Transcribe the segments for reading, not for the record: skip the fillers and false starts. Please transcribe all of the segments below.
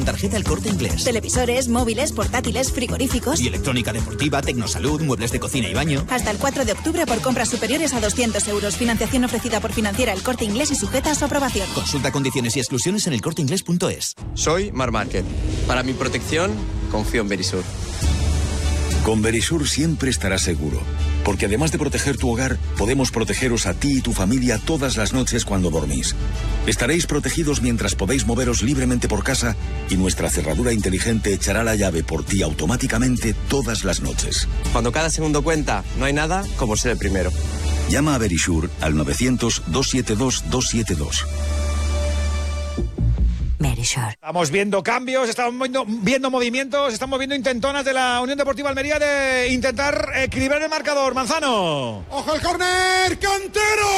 Tarjeta El Corte Inglés. Televisores, móviles, portátiles, frigoríficos. Y electrónica deportiva, tecnosalud, muebles de cocina y baño. Hasta el 4 de octubre por compras superiores a 200 euros. Financiación ofrecida por Financiera El Corte Inglés y sujeta a su aprobación. Consulta condiciones y exclusiones en elcorteinglés.es. Soy Mar Márquez. Para mi protección, confío en Verisur. Con Verisur siempre estarás seguro, porque además de proteger tu hogar, podemos protegeros a ti y tu familia todas las noches cuando dormís. Estaréis protegidos mientras podéis moveros libremente por casa y nuestra cerradura inteligente echará la llave por ti automáticamente todas las noches. Cuando cada segundo cuenta, no hay nada como ser el primero. Llama a Verisur al 900-272-272. Estamos viendo cambios, estamos viendo movimientos, estamos viendo intentonas de la Unión Deportiva Almería de intentar equilibrar el marcador. Manzano. ¡Ojo el córner! ¡Cantero!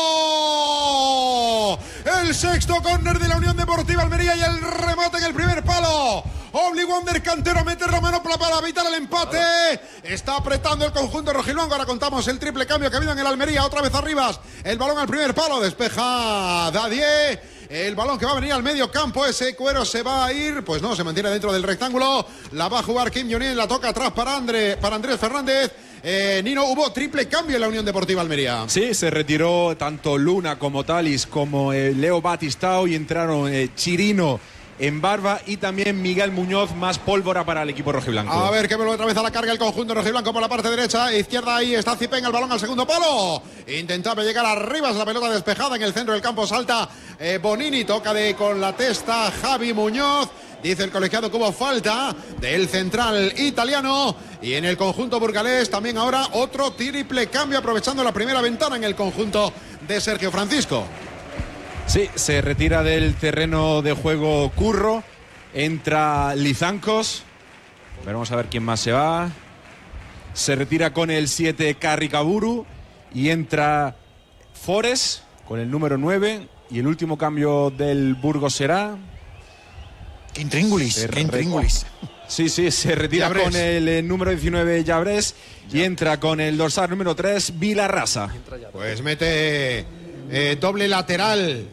El sexto córner de la Unión Deportiva Almería y el remate en el primer palo. Obligó a Ander Cantero a meter la mano para evitar el empate. Está apretando el conjunto rojiblanco. Ahora contamos el triple cambio que ha habido en el Almería. Otra vez Arribas. El balón al primer palo. Despeja Dadier. El balón que va a venir al medio campo, ese cuero se va a ir, pues no, se mantiene dentro del rectángulo, la va a jugar Kim Jong-un, la toca atrás para Andrés Fernández. Nino, hubo triple cambio en la Unión Deportiva Almería. Sí, se retiró tanto Luna como Talis como Leo Batistao y entraron Chirino en Barba y también Miguel Muñoz, más pólvora para el equipo rojiblanco. A ver, que vuelve otra vez a la carga el conjunto rojiblanco por la parte derecha, izquierda, ahí está Zipen, el balón al segundo palo. Intentaba llegar arriba, es la pelota despejada en el centro del campo, salta Bonini, toca con la testa Javi Muñoz. Dice el colegiado que hubo falta del central italiano. Y en el conjunto burgalés también ahora otro triple cambio, aprovechando la primera ventana en el conjunto de Sergio Francisco. Sí, se retira del terreno de juego Curro, entra Lizancos, vamos a ver quién más se va, se retira con el 7 Carricaburu y entra Forés con el número 9 y el último cambio del Burgos será... Intríngulis. Sí, se retira Llabrés. con el número 19 Llabrés y entra con el dorsal número 3 Vilarrasa. Pues mete... doble lateral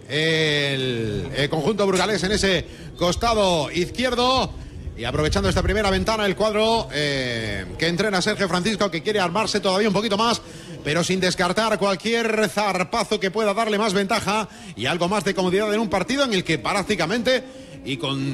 el conjunto burgalés en ese costado izquierdo. Y aprovechando esta primera ventana, el cuadro que entrena Sergio Francisco, que quiere armarse todavía un poquito más, pero sin descartar cualquier zarpazo que pueda darle más ventaja y algo más de comodidad en un partido en el que prácticamente y con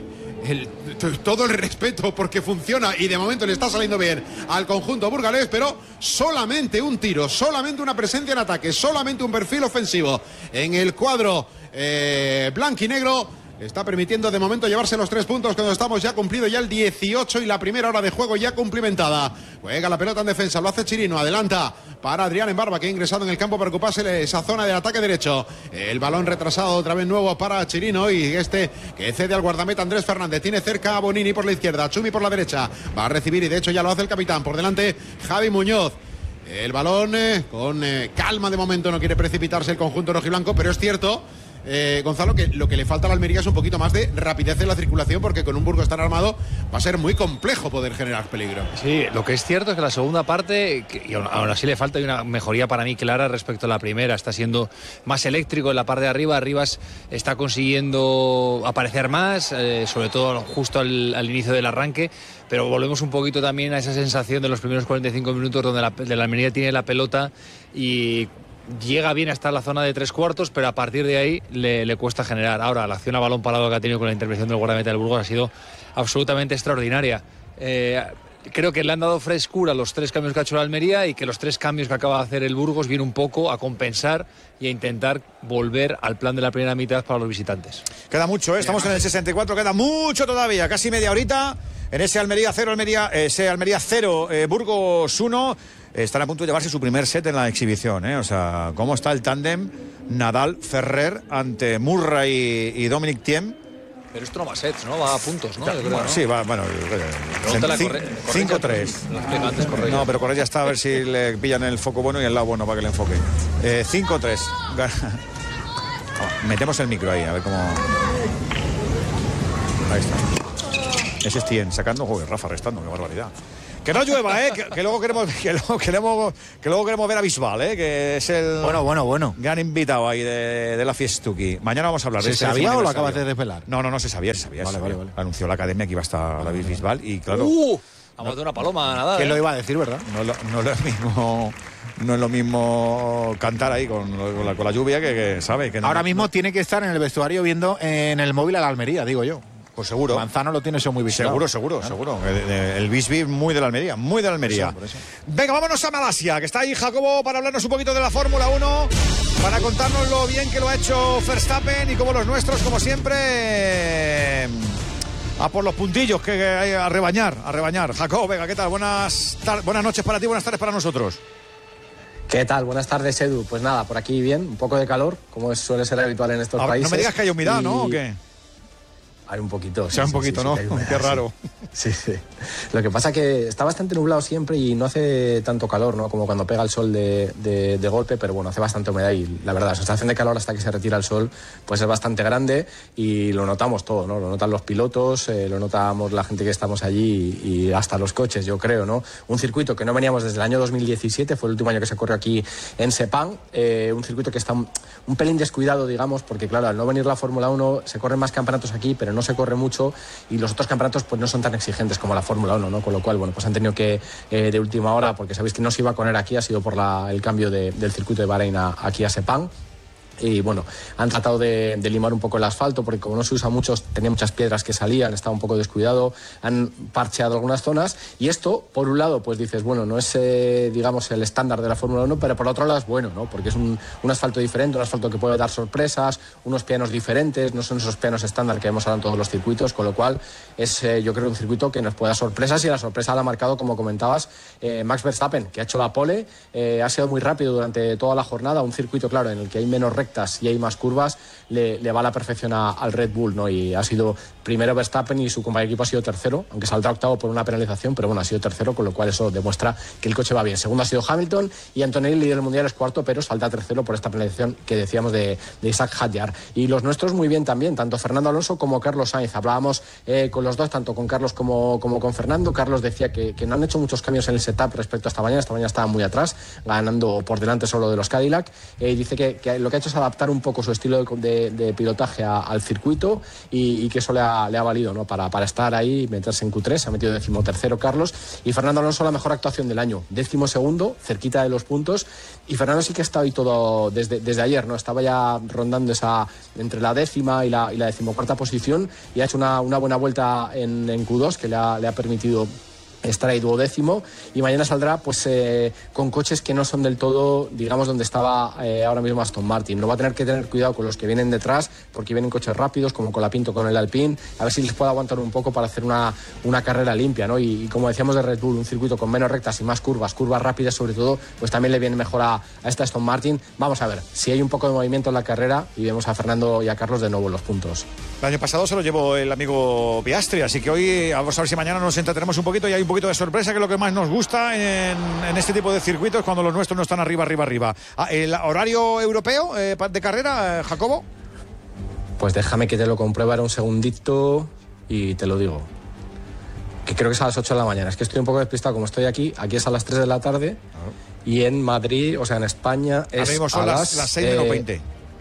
todo el respeto porque funciona y de momento le está saliendo bien al conjunto burgalés, pero solamente un tiro, solamente una presencia en ataque, solamente un perfil ofensivo en el cuadro blanquinegro está permitiendo de momento llevarse los 3 puntos cuando estamos ya cumplido ya el 18 y la primera hora de juego ya cumplimentada. Juega la pelota en defensa, lo hace Chirino, adelanta para Adrián en Barba, que ha ingresado en el campo para ocuparse esa zona del ataque derecho. El balón retrasado otra vez nuevo para Chirino y este que cede al guardameta Andrés Fernández. Tiene cerca a Bonini por la izquierda, Chumi por la derecha, va a recibir y de hecho ya lo hace el capitán. Por delante Javi Muñoz. El balón con calma de momento, no quiere precipitarse el conjunto rojiblanco, pero es cierto, Gonzalo, que lo que le falta a la Almería es un poquito más de rapidez en la circulación, porque con un Burgos tan armado va a ser muy complejo poder generar peligro. Sí, lo que es cierto es que la segunda parte, y aún así le falta una mejoría para mí clara respecto a la primera, está siendo más eléctrico en la parte de arriba, Arribas está consiguiendo aparecer más, sobre todo justo al inicio del arranque, pero volvemos un poquito también a esa sensación de los primeros 45 minutos donde la Almería tiene la pelota y llega bien hasta la zona de 3/4, pero a partir de ahí le cuesta generar. Ahora, la acción a balón parado que ha tenido con la intervención del guardameta del Burgos ha sido absolutamente extraordinaria. Creo que le han dado frescura a los 3 cambios que ha hecho la Almería y que los 3 cambios que acaba de hacer el Burgos vienen un poco a compensar y a intentar volver al plan de la primera mitad para los visitantes. Queda mucho, estamos en el 64, queda mucho todavía, casi media horita en ese Almería 0, Burgos 1. Están a punto de llevarse su primer set en la exhibición, O sea, ¿cómo está el tándem Nadal-Ferrer ante Murray y Dominic Thiem? Pero esto no va a sets, ¿no? Va a puntos, ¿no? Yo creo, ¿no? Sí, va, bueno. 5-3. No, pero Correa ya está, a ver si le pillan el foco bueno y el lado bueno para que le enfoque. 5-3. Metemos el micro ahí, a ver cómo... Ahí está. Ese es Thiem, sacando, joder, Rafa restando, qué barbaridad. Que no llueva, que luego queremos ver a Bisbal, que es el gran invitado ahí de la Fiestuki. Mañana vamos a hablar de ¿Se sabía o lo acabas de desvelar? No se sabía. Vale. Anunció la academia que iba a estar David Bisbal y claro. Vamos de una paloma a nadar. ¿Quién lo iba a decir, verdad? No es lo mismo cantar ahí con la lluvia que sabe que no. Ahora mismo tiene que estar en el vestuario viendo en el móvil a la Almería, digo yo. Pues seguro. Manzano lo tiene eso muy vigilado. Seguro. El Bisbee muy de la Almería, Por eso. Venga, vámonos a Malasia, que está ahí Jacobo para hablarnos un poquito de la Fórmula 1, para contarnos lo bien que lo ha hecho Verstappen y como los nuestros, como siempre, a por los puntillos que hay a rebañar. Jacobo, venga, ¿qué tal? Buenas noches para ti, buenas tardes para nosotros. ¿Qué tal? Buenas tardes, Edu. Pues nada, por aquí bien, un poco de calor, como suele ser habitual en estos países. No me digas que hay humedad, ¿no? ¿O qué? Hay un poquito. Sí, un poquito, ¿no? Qué raro. Sí. Lo que pasa que está bastante nublado siempre y no hace tanto calor, ¿no? Como cuando pega el sol de golpe, pero bueno, hace bastante humedad y la verdad, la sensación de calor hasta que se retira el sol, pues es bastante grande y lo notamos todo, ¿no? Lo notan los pilotos, lo notamos la gente que estamos allí y hasta los coches, yo creo, ¿no? Un circuito que no veníamos desde el año 2017, fue el último año que se corrió aquí en Sepang, un circuito que está un pelín descuidado, digamos, porque claro, al no venir la Fórmula 1 se corren más campeonatos aquí, pero no se corre mucho y los otros campeonatos pues no son tan exigentes como la Fórmula 1, ¿no? Con lo cual, bueno, pues han tenido que de última hora, porque sabéis que no se iba a poner aquí, ha sido por el cambio del circuito de Bahrein aquí a Sepang. Y bueno, han tratado de limar un poco el asfalto porque como no se usa mucho, tenía muchas piedras que salían, estaba un poco descuidado, han parcheado algunas zonas y esto, por un lado, pues dices, bueno, no es, digamos, el estándar de la Fórmula 1, pero por otro lado es bueno, ¿no? Porque es un asfalto diferente, un asfalto que puede dar sorpresas, unos pianos diferentes, no son esos pianos estándar que vemos ahora en todos los circuitos, con lo cual es, yo creo, un circuito que nos puede dar sorpresas y la sorpresa la ha marcado, como comentabas, Max Verstappen, que ha hecho la pole, ha sido muy rápido durante toda la jornada, un circuito, claro, en el que hay menos rectas y hay más curvas, le va a la perfección al Red Bull, ¿no? Y ha sido primero Verstappen y su compañero de equipo ha sido tercero, aunque saldrá octavo por una penalización, pero bueno, ha sido tercero, con lo cual eso demuestra que el coche va bien. Segundo ha sido Hamilton y Antonelli, líder del mundial, es cuarto, pero salta tercero por esta penalización que decíamos de Isaac Hadjar. Y los nuestros muy bien también, tanto Fernando Alonso como Carlos Sainz. Hablábamos con los dos, tanto con Carlos como con Fernando. Carlos decía que no han hecho muchos cambios en el setup respecto a esta mañana estaban muy atrás, ganando por delante solo de los Cadillac. Dice que lo que ha hecho es adaptar un poco su estilo de pilotaje al circuito y que eso le ha valido, ¿no? Para estar ahí y meterse en Q3. Se ha metido 13º Carlos y Fernando Alonso la mejor actuación del año, 12º, cerquita de los puntos, y Fernando sí que está ahí todo desde ayer, ¿no? Estaba ya rondando entre la 10ª y la 14ª posición y ha hecho una buena vuelta en Q2 que le ha permitido estar ahí 12º y mañana saldrá pues con coches que no son del todo, digamos, donde estaba ahora mismo Aston Martin. No va a tener que tener cuidado con los que vienen detrás porque vienen coches rápidos como Colapinto con el Alpine, a ver si les puede aguantar un poco para hacer una carrera limpia, ¿no? Y como decíamos de Red Bull, un circuito con menos rectas y más curvas rápidas sobre todo, pues también le viene mejor a esta Aston Martin. Vamos a ver si hay un poco de movimiento en la carrera y vemos a Fernando y a Carlos de nuevo en los puntos. El año pasado se lo llevó el amigo Piastri, así que hoy vamos a ver si mañana nos entretenemos un poquito y hay un poquito de sorpresa, que es lo que más nos gusta en este tipo de circuitos cuando los nuestros no están arriba. ¿El horario europeo de carrera, Jacobo? Pues déjame que te lo compruebe ahora un segundito y te lo digo. Que creo que es a las 8 de la mañana. Es que estoy un poco despistado como estoy aquí es a las 3 de la tarde y en Madrid, o sea en España es ahora mismo son las 6 menos 20.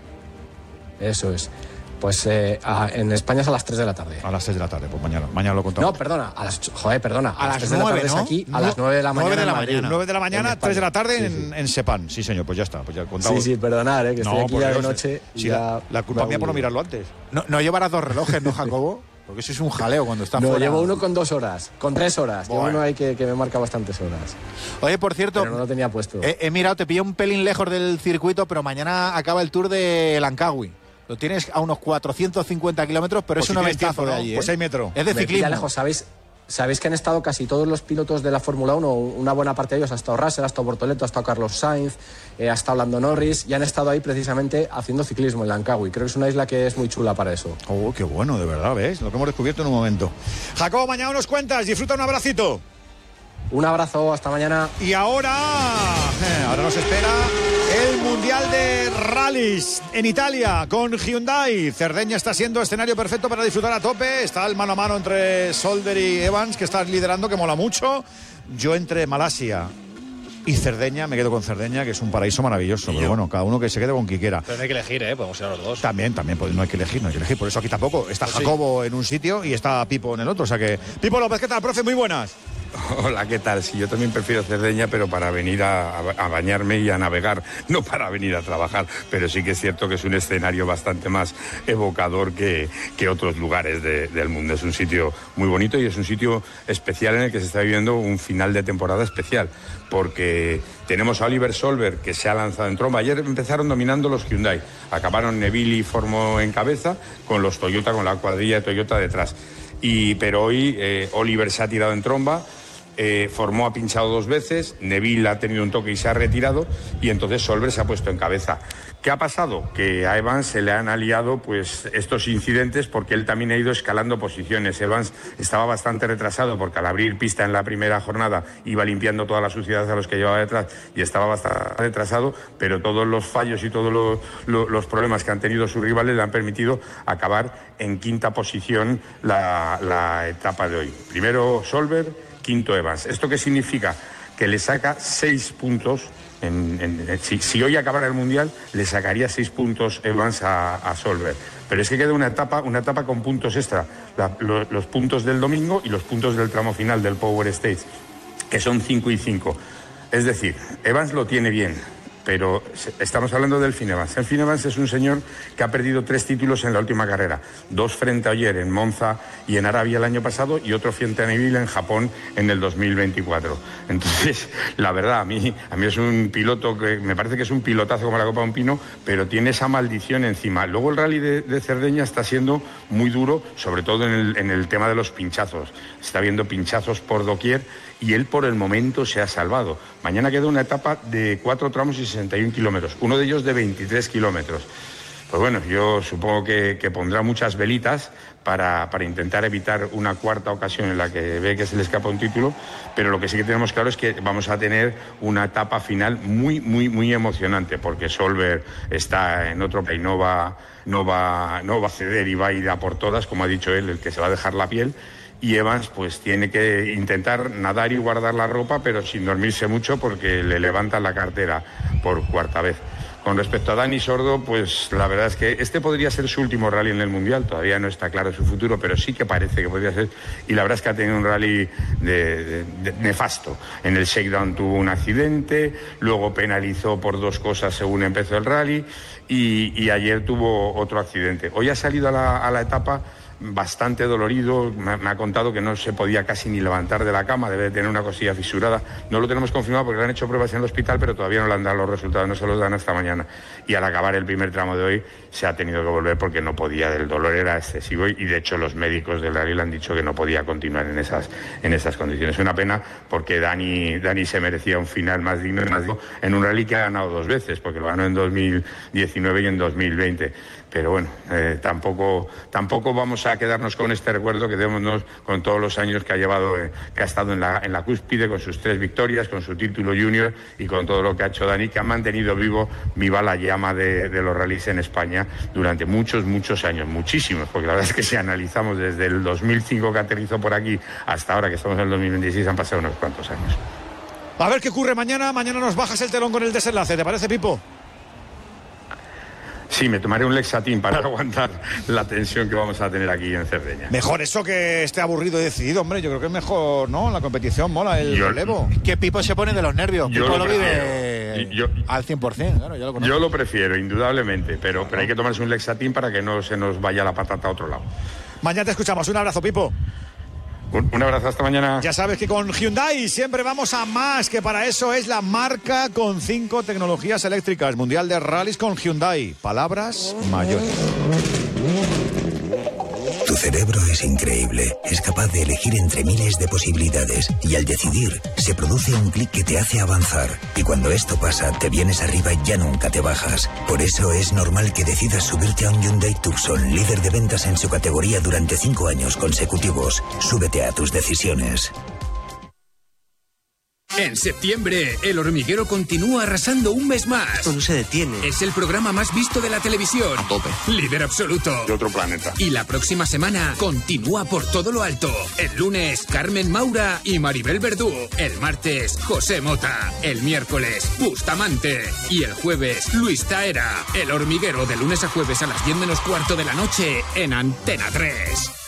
Eso es. Pues en España es a las 3 de la tarde. A las 6 de la tarde, pues mañana lo contamos. No, perdona, a las 3 de la tarde, ¿no? Es aquí, a las 9 de la mañana. 9 de la mañana, 3 de la tarde en Sepang. Sí, señor, pues ya está. Pues ya contamos. Sí, perdonad, que estoy aquí ya de noche. Sí, la culpa mía por no mirarlo antes. No llevarás 2 relojes, ¿no, Jacobo? Porque eso es un jaleo cuando estás fuera. No, llevo uno con 2 horas, con 3 horas. Llevo uno ahí que me marca bastantes horas. Oye, por cierto, pero no lo tenía puesto. He mirado, te pillé un pelín lejos del circuito, pero mañana acaba el Tour de Langkawi. Lo tienes a unos 450 kilómetros, pero pues es un aventazo de allí. Pues hay metro. Es de ciclismo. Lejos, ¿sabéis que han estado casi todos los pilotos de la Fórmula 1? Una buena parte de ellos. Ha estado Russell, ha estado Bortoleto, ha estado Carlos Sainz, ha estado Lando Norris y han estado ahí precisamente haciendo ciclismo en Langkawi. Creo que es una isla que es muy chula para eso. Oh, qué bueno, de verdad, ¿ves? Lo que hemos descubierto en un momento. Jacobo, mañana nos cuentas. Disfruta, un abracito. Un abrazo, hasta mañana. Y ahora nos espera el Mundial de Rallys en Italia con Hyundai. Cerdeña está siendo escenario perfecto para disfrutar a tope. Está el mano a mano entre Solder y Evans, que está liderando, que mola mucho. Yo entre Malasia y Cerdeña, me quedo con Cerdeña, que es un paraíso maravilloso. Pero bueno, cada uno que se quede con quien quiera. Pero no hay que elegir, podemos ir a los dos. También, pues no hay que elegir, Por eso aquí tampoco. Está Pues Jacobo en un sitio y está Pipo en el otro. O sea que, Pipo López, ¿qué tal, profe? Muy buenas. Hola, ¿qué tal? Sí, yo también prefiero Cerdeña, pero para venir a bañarme y a navegar, no para venir a trabajar. Pero sí que es cierto que es un escenario bastante más evocador que otros lugares del mundo. Es un sitio muy bonito y es un sitio especial en el que se está viviendo un final de temporada especial, porque tenemos a Oliver Solberg, que se ha lanzado en tromba. Ayer empezaron dominando los Hyundai, acabaron Neville y Formó en cabeza, con los Toyota, con la cuadrilla de Toyota detrás. Pero hoy Oliver se ha tirado en tromba. Formó ha pinchado 2 veces, Neville ha tenido un toque y se ha retirado, y entonces Solberg se ha puesto en cabeza. ¿Qué ha pasado? Que a Evans se le han aliado pues estos incidentes, porque él también ha ido escalando posiciones. Evans estaba bastante retrasado porque al abrir pista en la primera jornada iba limpiando toda la suciedad a los que llevaba detrás y estaba bastante retrasado, pero todos los fallos y todos los problemas que han tenido sus rivales le han permitido acabar en 5ª posición la etapa de hoy. Primero Solberg, 5º Evans. ¿Esto qué significa? Que le saca 6 puntos. Si hoy acabara el Mundial, le sacaría 6 puntos Evans a Solberg. Pero es que queda una etapa con puntos extra. Los puntos del domingo y los puntos del tramo final del Power Stage, que son 5 y 5. Es decir, Evans lo tiene bien, pero estamos hablando del Finn Evans. El Finn Evans es un señor que ha perdido 3 títulos en la última carrera. 2 frente a Ogier en Monza y en Arabia el año pasado, y otro frente a Neville en Japón en el 2024. Entonces, la verdad, a mí es un piloto que me parece que es un pilotazo como la copa de un pino, pero tiene esa maldición encima. Luego el rally de Cerdeña está siendo muy duro, sobre todo en el tema de los pinchazos. Está habiendo pinchazos por doquier, y él por el momento se ha salvado. Mañana queda una etapa de 4 tramos y 61 kilómetros, uno de ellos de 23 kilómetros. Pues bueno, yo supongo que pondrá muchas velitas para intentar evitar una 4ª ocasión en la que ve que se le escapa un título, pero lo que sí que tenemos claro es que vamos a tener una etapa final muy, muy, muy emocionante, porque Solberg está en otro país, no va a ceder y va a ir a por todas, como ha dicho él, el que se va a dejar la piel. Y Evans pues tiene que intentar nadar y guardar la ropa, pero sin dormirse mucho, porque le levantan la cartera por 4ª vez. Con respecto a Dani Sordo, pues la verdad es que este podría ser su último rally en el Mundial. Todavía no está claro su futuro, pero sí que parece que podría ser. Y la verdad es que ha tenido un rally nefasto. En el shakedown tuvo un accidente, luego penalizó por 2 cosas según empezó el rally, y ayer tuvo otro accidente. Hoy ha salido a la etapa bastante dolorido, me ha contado que no se podía casi ni levantar de la cama, debe de tener una costilla fisurada. No lo tenemos confirmado porque le han hecho pruebas en el hospital, pero todavía no le han dado los resultados, no se los dan hasta mañana. Y al acabar el primer tramo de hoy se ha tenido que volver porque no podía, el dolor era excesivo, y de hecho los médicos del rally le han dicho que no podía continuar en esas condiciones. Una pena, porque Dani se merecía un final más digno en un rally que ha ganado 2 veces, porque lo ganó en 2019 y en 2020. Pero bueno, tampoco vamos a quedarnos con este recuerdo, quedémonos con todos los años que ha llevado, que ha estado en la cúspide, con sus 3 victorias, con su título junior y con todo lo que ha hecho Dani, que ha mantenido viva la llama de los rallies en España durante muchos años, muchísimos, porque la verdad es que si analizamos desde el 2005 que aterrizó por aquí hasta ahora que estamos en el 2026, han pasado unos cuantos años. A ver qué ocurre mañana. Mañana nos bajas el telón con el desenlace, ¿te parece, Pipo? Sí, me tomaré un Lexatin para aguantar la tensión que vamos a tener aquí en Cerdeña. Mejor eso que esté aburrido y decidido, hombre. Yo creo que es mejor, ¿no? La competición mola el relevo. Que Pipo se pone de los nervios. Pipo lo vive al 100%, claro, yo lo conozco. Yo lo prefiero, indudablemente, pero hay que tomarse un Lexatin para que no se nos vaya la patata a otro lado. Mañana te escuchamos. Un abrazo, Pipo. Un abrazo, hasta mañana. Ya sabes que con Hyundai siempre vamos a más, que para eso es la marca con 5 tecnologías eléctricas. Mundial de Rallys con Hyundai. Palabras mayores. Tu cerebro es increíble. Es capaz de elegir entre miles de posibilidades. Y al decidir, se produce un clic que te hace avanzar. Y cuando esto pasa, te vienes arriba y ya nunca te bajas. Por eso es normal que decidas subirte a un Hyundai Tucson, líder de ventas en su categoría durante 5 años consecutivos. Súbete a tus decisiones. En septiembre, El Hormiguero continúa arrasando un mes más. No se detiene. Es el programa más visto de la televisión. A tope. Líder absoluto. De otro planeta. Y la próxima semana continúa por todo lo alto. El lunes, Carmen Maura y Maribel Verdú. El martes, José Mota. El miércoles, Bustamante. Y el jueves, Luis Taera. El Hormiguero, de lunes a jueves a las 10 menos cuarto de la noche en Antena 3.